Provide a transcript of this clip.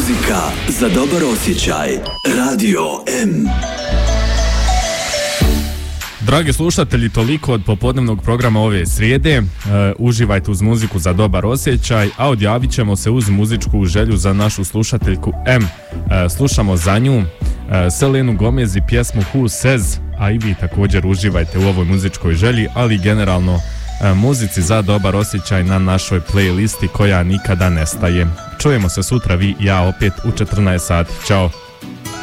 Muzika za dobar osjećaj. Radio M. Dragi slušatelji, toliko od popodnevnog programa ove srijede. Uživajte uz muziku za dobar osjećaj, a odjavit ćemo se uz muzičku želju za našu slušateljku M. Slušamo za nju Selenu Gomez i pjesmu Who Says, a i vi također uživajte u ovoj muzičkoj želji, ali generalno muzici za dobar osjećaj na našoj playlisti koja nikada nestaje. Čujemo se sutra vi i ja opet u 14 sati. Ćao!